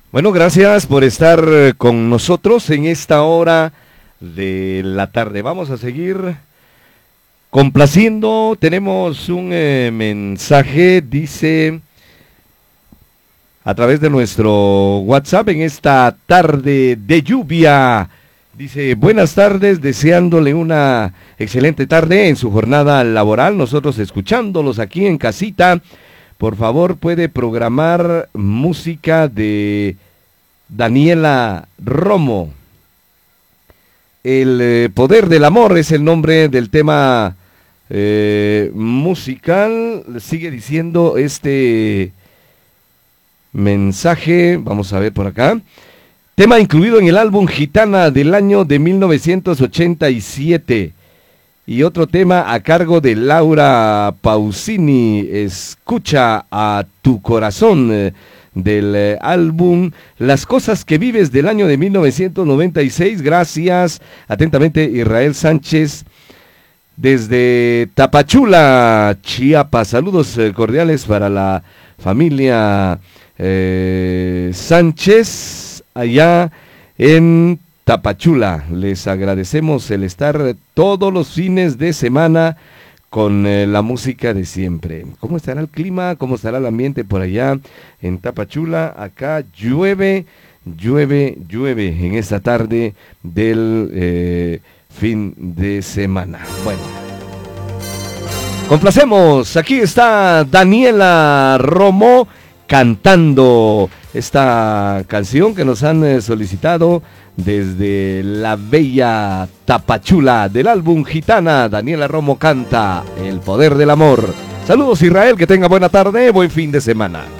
Bueno, gracias por estar con nosotros en esta hora de la tarde. Vamos a seguir complaciendo. Tenemos un mensaje, dice, a través de nuestro WhatsApp en esta tarde de lluvia. Dice, buenas tardes, deseándole una excelente tarde en su jornada laboral. Nosotros escuchándolos aquí en casita. Por favor, puede programar música de Daniela Romo. El poder del amor es el nombre del tema musical. Sigue diciendo este mensaje. Vamos a ver por acá. Tema incluido en el álbum Gitana del año de 1987. Y otro tema a cargo de Laura Pausini, Escucha a tu corazón, del álbum Las cosas que vives del año de 1996. Gracias. Atentamente, Israel Sánchez, desde Tapachula, Chiapas. Saludos cordiales para la familia Sánchez, allá en Tapachula. Les agradecemos el estar todos los fines de semana con la música de siempre. ¿Cómo estará el clima? ¿Cómo estará el ambiente por allá en Tapachula? Acá llueve en esta tarde del fin de semana. Bueno, complacemos. Aquí está Daniela Romo cantando esta canción que nos han solicitado desde la bella Tapachula, del álbum Gitana. Daniela Romo canta El poder del amor. Saludos, Israel, que tenga buena tarde, buen fin de semana.